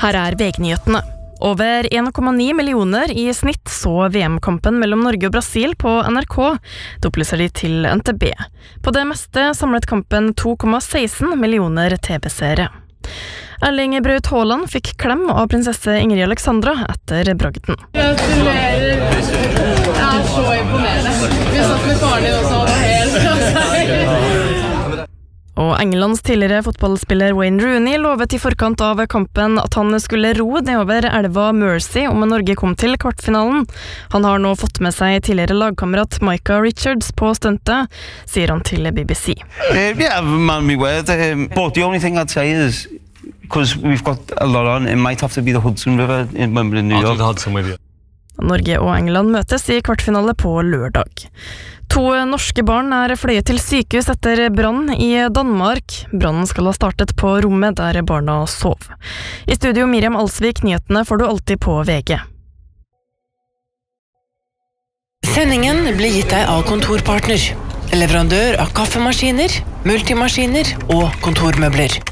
Her VG-nyhetene. Over 1,9 millioner i snitt så VM-kampen mellom Norge og Brasil på NRK. Det opplyser de til NTB. På det meste samlet kampen 2,16 millioner TV-seere. Erling Braut Haaland fikk klem av prinsesse Ingrid Alexandra etter bragden. Gratulerer. Det så imponerende. Vi satt med faren din også, det var helt Og Englands tidligere fotballspiller Wayne Rooney lovet i forkant av kampen at han skulle ro nedover elva Mersey om Norge kom til kvartfinalen. Han har nå fått med seg tidligere lagkamerat Micah Richards på stuntet, sier han til BBC. Yeah, man, me word. But the only thing I'd say is, because we've got a lot on, it might have to be the Hudson River in Wimbledon, New York. Norge og England møtes i kvartfinale på lørdag. 2 norske barn fløyet til sykehus etter brann i Danmark. Brannen skal ha startet på rommet der barna sov. I studio Miriam Alsvik, nyhetene får du alltid på VG. Sendingen blir gitt deg av Kontorpartner, leverandør av kaffemaskiner, multimaskiner og kontormøbler.